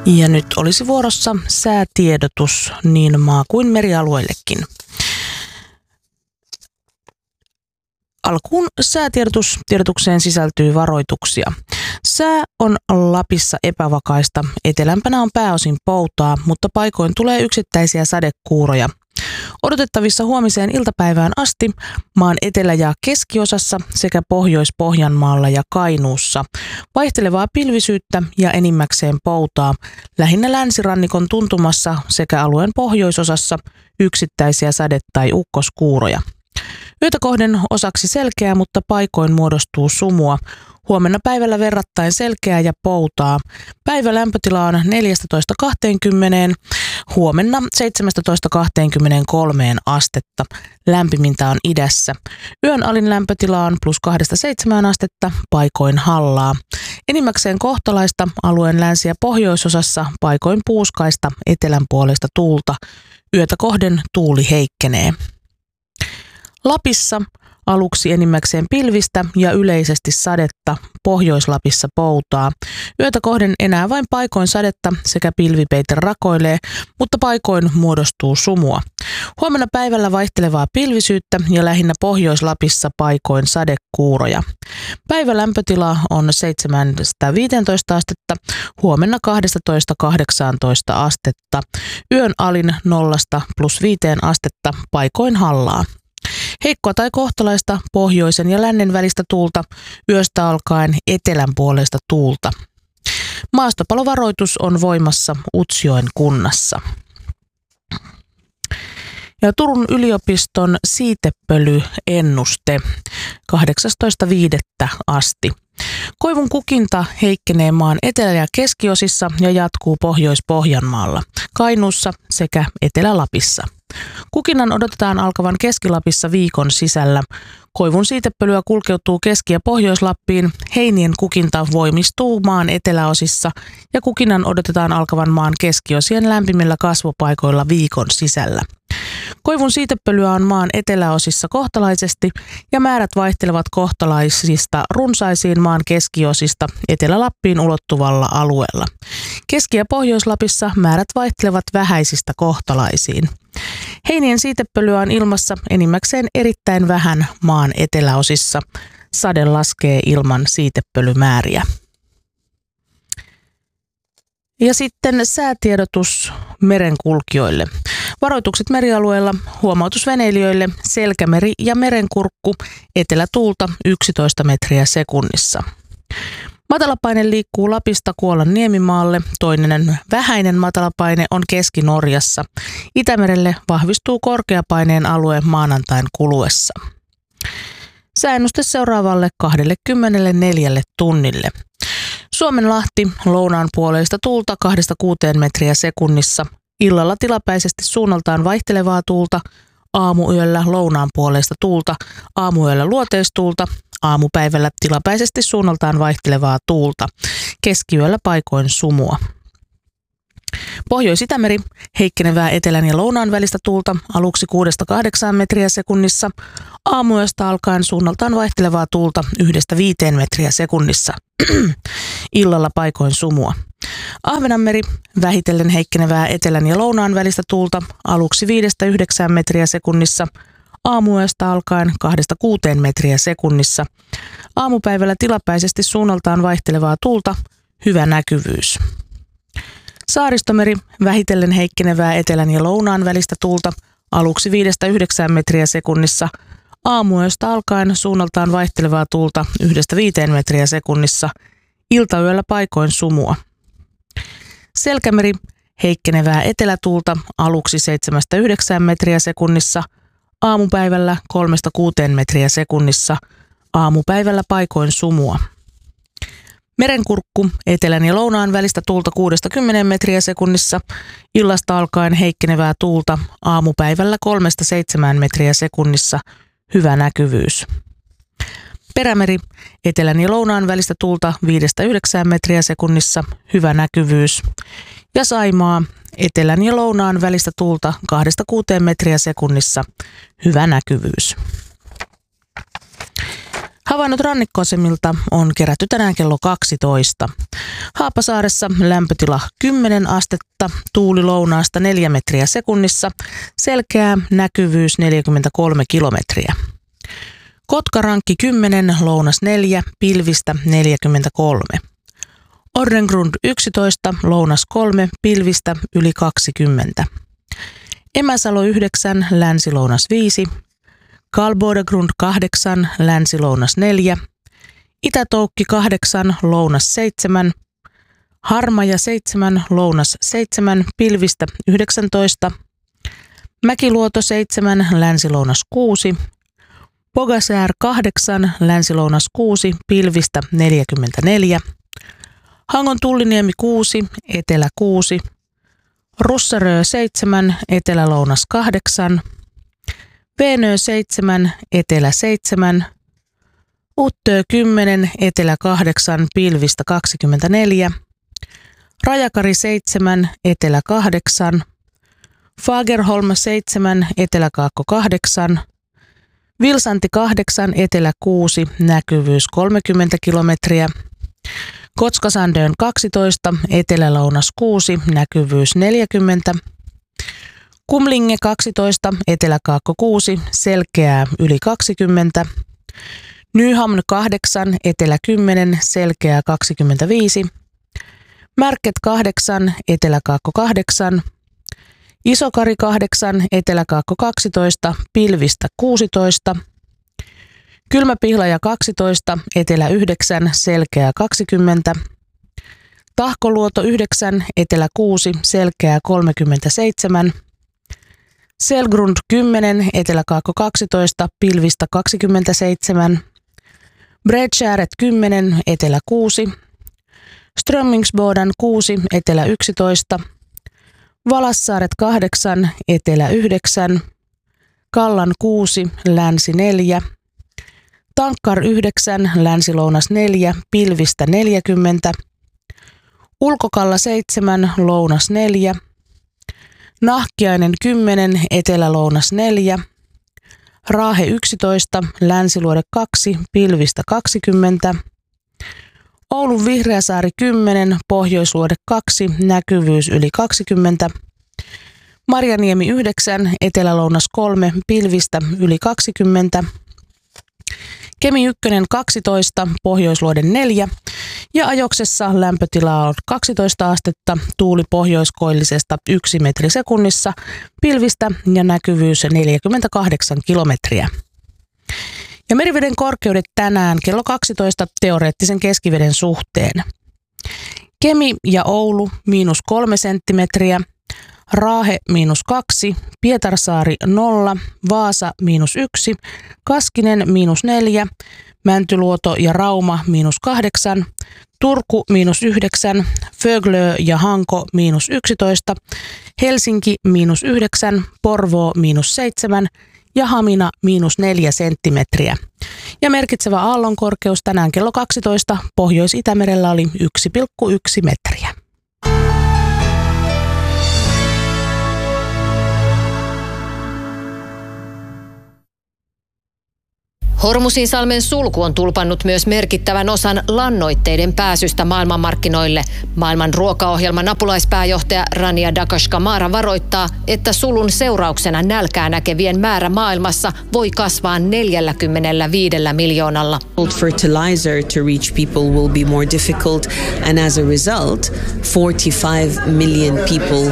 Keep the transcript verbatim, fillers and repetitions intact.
Ja nyt olisi vuorossa säätiedotus niin maa- kuin merialueillekin. Alkuun säätiedotus. Tiedotukseen sisältyy varoituksia. Sää on Lapissa epävakaista. Etelämpänä on pääosin poutaa, mutta paikoin tulee yksittäisiä sadekuuroja. Odotettavissa huomiseen iltapäivään asti maan etelä- ja keskiosassa sekä Pohjois-Pohjanmaalla ja Kainuussa vaihtelevaa pilvisyyttä ja enimmäkseen poutaa, lähinnä länsirannikon tuntumassa sekä alueen pohjoisosassa yksittäisiä sade- tai ukkoskuuroja. Yötä kohden osaksi selkeää, mutta paikoin muodostuu sumua. Huomenna päivällä verrattain selkeää ja poutaa. Päivä lämpötila on neljätoista kaksikymmentä, huomenna seitsemäntoista kaksikymmentäkolme astetta. Lämpimintä on idässä. Yön alin lämpötila on plus kahdesta seitsemään astetta, paikoin hallaa. Enimmäkseen kohtalaista alueen länsi- ja pohjoisosassa, paikoin puuskaista etelänpuoleista tuulta. Yötä kohden tuuli heikkenee. Lapissa aluksi enimmäkseen pilvistä ja yleisesti sadetta, Pohjois-Lapissa poutaa. Yötä kohden enää vain paikoin sadetta sekä pilvipeite rakoilee, mutta paikoin muodostuu sumua. Huomenna päivällä vaihtelevaa pilvisyyttä ja lähinnä Pohjois-Lapissa paikoin sadekuuroja. Päivä lämpötila on seitsemästä viiteentoista astetta, huomenna kaksitoista kahdeksantoista astetta. Yön alin nollasta plus viiteen astetta, paikoin hallaa. Heikkoa tai kohtalaista pohjoisen ja lännen välistä tuulta, yöstä alkaen etelän puolesta tuulta. Maastopalovaroitus on voimassa Utsjoen kunnassa. Ja Turun yliopiston siitepölyennuste kahdeksastoista viidettä asti. Koivun kukinta heikkenee maan etelä- ja keskiosissa ja jatkuu Pohjois-Pohjanmaalla, Kainuussa sekä Etelä-Lapissa. Kukinnan odotetaan alkavan Keski-Lapissa viikon sisällä. Koivun siitepölyä kulkeutuu Keski- ja Pohjois-Lappiin. Heinien kukinta voimistuu maan eteläosissa ja kukinnan odotetaan alkavan maan keskiosien lämpimillä kasvupaikoilla viikon sisällä. Koivun siitepölyä on maan eteläosissa kohtalaisesti ja määrät vaihtelevat kohtalaisista runsaisiin maan keskiosista Etelä-Lappiin ulottuvalla alueella. Keski- ja Pohjois-Lapissa määrät vaihtelevat vähäisistä kohtalaisiin. Heinien siitepölyä on ilmassa enimmäkseen erittäin vähän maan eteläosissa. Sade laskee ilman siitepölymääriä. Ja sitten säätiedotus merenkulkijoille. Varoitukset merialueilla, huomautus veneilijöille, Selkämeri ja Merenkurkku, etelätuulta yksitoista metriä sekunnissa. Matalapaine liikkuu Lapista Kuolan niemimaalle, toinen vähäinen matalapaine on Keski-Norjassa. Itämerelle vahvistuu korkeapaineen alue maanantain kuluessa. Sääennuste seuraavalle kaksikymmentäneljä tunnille. Suomenlahti lounaan puoleista tuulta kahdesta kuuteen metriä sekunnissa. Illalla tilapäisesti suunnaltaan vaihtelevaa tuulta, aamuyöllä lounaan puoleista tuulta, aamuyöllä luoteistuulta, aamupäivällä tilapäisesti suunnaltaan vaihtelevaa tuulta, keskiyöllä paikoin sumua. Pohjois-Itämeri heikkenevää etelän ja lounaan välistä tuulta aluksi kuudesta kahdeksaan metriä sekunnissa, aamuyöstä alkaen suunnaltaan vaihtelevaa tuulta yhdestä viiteen metriä sekunnissa, illalla paikoin sumua. Ahvenanmeri vähitellen heikkenevää etelän ja lounaan välistä tuulta aluksi viidestä yhdeksään metriä sekunnissa, aamuyöstä alkaen kahdesta kuuteen metriä sekunnissa. Aamupäivällä tilapäisesti suunnaltaan vaihtelevaa tuulta, hyvä näkyvyys. Saaristomeri vähitellen heikkenevää etelän ja lounaan välistä tuulta aluksi viidestä yhdeksään metriä sekunnissa, aamuyöstä alkaen suunnaltaan vaihtelevaa tuulta yhdestä viiteen metriä sekunnissa, iltayöllä paikoin sumua. Selkämeri heikkenevää etelätuulta aluksi seitsemästä yhdeksään metriä sekunnissa, aamupäivällä kolmesta kuuteen metriä sekunnissa, aamupäivällä paikoin sumua. Merenkurkku etelän ja lounaan välistä tuulta kuudesta kymmeneen metriä sekunnissa, illasta alkaen heikkenevää tuulta, aamupäivällä kolmesta seitsemään metriä sekunnissa, hyvä näkyvyys. Perämeri etelän ja lounaan välistä tuulta viidestä yhdeksään metriä sekunnissa, hyvä näkyvyys. Ja Saimaa etelän ja lounaan välistä tuulta kahdesta kuuteen metriä sekunnissa, hyvä näkyvyys. Havainnot rannikkoasemilta on kerätty tänään kello kaksitoista. Haapasaaressa lämpötila kymmenen astetta, tuuli lounaasta neljä metriä sekunnissa, selkeä näkyvyys neljäkymmentäkolme kilometriä. Kotkarankki kymmenen, lounas neljä, pilvistä neljäkymmentäkolme. Orrengrund yksitoista, lounas kolme, pilvistä yli kaksikymmentä. Emäsalo yhdeksän, länsi-lounas viisi. Karlbodegrund kahdeksan, länsi-lounas neljä. Itätoukki kahdeksan, lounas seitsemän. Harmaja seitsemän, lounas seitsemän, pilvistä yhdeksäntoista. Mäkiluoto seitsemän, länsi-lounas kuusi. Pogasär kahdeksan, länsi-lounas kuusi, pilvistä neljäkymmentäneljä. Hangon Tulliniemi kuusi, etelä kuusi. Russarö seitsemän, etelä-lounas kahdeksan. Veenö seitsemän, etelä seitsemän. Uttö kymmenen, etelä kahdeksan, pilvistä kaksikymmentäneljä. Rajakari seitsemän, etelä kahdeksan. Fagerholm seitsemän, eteläkaakko kahdeksan. Vilsanti kahdeksan, etelä kuusi, näkyvyys kolmekymmentä kilometriä. Kotskasandön kaksitoista, etelä-lounas kuusi, näkyvyys neljäkymmentä. Kumlinge kaksitoista, eteläkaakko kuusi, selkeää yli kaksikymmentä. Nyhamn kahdeksan, etelä kymmenen, selkeää kaksikymmentäviisi. Märket kahdeksan, eteläkaakko kahdeksan. Isokari kahdeksan, eteläkaakko kaksitoista, pilvistä kuusitoista. Kylmäpihlaja kaksitoista, etelä yhdeksän, selkeää kaksikymmentä. Tahkoluoto yhdeksän, etelä kuusi, selkeää kolmekymmentäseitsemän. Selgrund kymmenen, eteläkaakko kaksitoista, pilvistä kaksikymmentäseitsemän. Bredskäret kymmenen, etelä kuusi. Strömmingsboden kuusi, etelä yksitoista. Valassaaret kahdeksan, etelä yhdeksän. Kallan kuusi, länsi neljä. Tankkar yhdeksän, länsi-lounas neljä, pilvistä neljäkymmentä. Ulkokalla seitsemän, lounas neljä. Nahkiainen kymmenen, etelä-lounas neljä. Raahe yksitoista, länsiluode kaksi, pilvistä kaksikymmentä. Oulun Vihreäsaari kymmenen, pohjoisluode kaksi, näkyvyys yli kaksikymmentä. Marjaniemi yhdeksän, etelä-lounas kolme, pilvistä yli kaksikymmentä. Kemi ykkönen kaksitoista, pohjoisluode neljä ja Ajoksessa lämpötila on kaksitoista astetta, tuuli pohjoiskoillisesta yksi metri sekunnissa, pilvistä ja näkyvyys neljäkymmentäkahdeksan kilometriä. Ja meriveden korkeudet tänään kello kaksitoista teoreettisen keskiveden suhteen. Kemi ja Oulu miinus kolme senttimetriä, Raahe miinus kaksi, Pietarsaari nolla, Vaasa miinus yksi, Kaskinen miinus neljä, Mäntyluoto ja Rauma miinus kahdeksan, Turku miinus yhdeksän, Föglö ja Hanko miinus yksitoista, Helsinki miinus yhdeksän, Porvoo miinus seitsemän ja Hamina miinus neljä senttimetriä. Ja merkitsevä aallonkorkeus tänään kello kaksitoista Pohjois-Itämerellä oli yksi pilkku yksi metriä. Hormusinsalmen sulku on tulpannut myös merkittävän osan lannoitteiden pääsystä maailmanmarkkinoille. Maailman ruokaohjelman apulaispääjohtaja Rania Dakashkamara varoittaa, että sulun seurauksena nälkää näkevien määrä maailmassa voi kasvaa neljäkymmentäviisi miljoonalla. Fertilizer to reach people will be more difficult and as a result forty-five million people